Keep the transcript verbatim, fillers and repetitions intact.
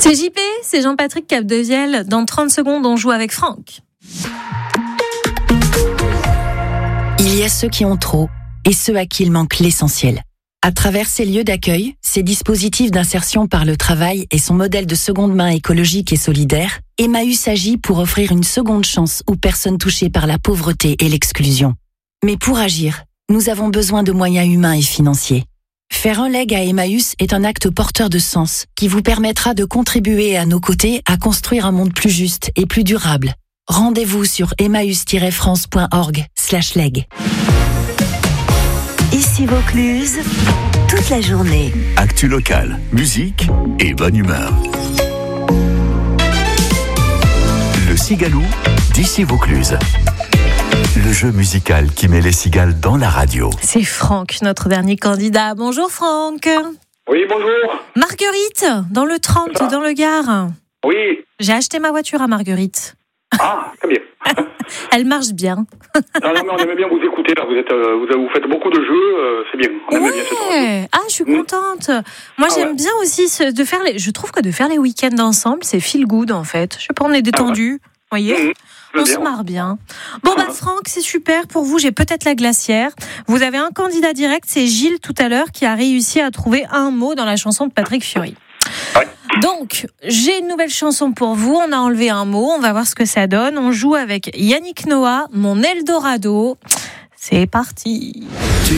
C'est J P, c'est Jean-Patrick Capdevielle. Dans trente secondes, on joue avec Franck. Il y a ceux qui ont trop et ceux à qui il manque l'essentiel. À travers ces lieux d'accueil, ces dispositifs d'insertion par le travail et son modèle de seconde main écologique et solidaire, Emmaüs agit pour offrir une seconde chance aux personnes touchées par la pauvreté et l'exclusion. Mais pour agir, nous avons besoin de moyens humains et financiers. Faire un leg à Emmaüs est un acte porteur de sens qui vous permettra de contribuer à nos côtés à construire un monde plus juste et plus durable. Rendez-vous sur emmaüs-france.org slash leg. Ici Vaucluse, toute la journée. Actu locale, musique et bonne humeur. Le Cigalou d'ici Vaucluse. Le jeu musical qui met les cigales dans la radio. C'est Franck, notre dernier candidat. Bonjour Franck. Oui, bonjour. Marguerite, dans le trente, dans le Gard. Oui. J'ai acheté ma voiture à Marguerite. Ah, très bien. Elle marche bien. Non, non, mais on aimait bien vous écouter, là. Vous, êtes, euh, vous, vous faites beaucoup de jeux, euh, c'est bien. On aimait Ouais. bien cette radio. Ah, je suis contente. Moi, Ah j'aime ouais. bien aussi ce, de faire les... Je trouve que de faire les week-ends ensemble, c'est feel good, en fait. Je sais pas, on est détendus. Vous voyez, Mmh, on bien. se marre bien. Bon, bah, Franck, c'est super pour vous. J'ai peut-être la glacière. Vous avez un candidat direct, c'est Gilles, tout à l'heure, qui a réussi à trouver un mot dans la chanson de Patrick Fiori. Ouais. Donc, j'ai une nouvelle chanson pour vous. On a enlevé un mot. On va voir ce que ça donne. On joue avec Yannick Noah, Mon Eldorado. C'est parti.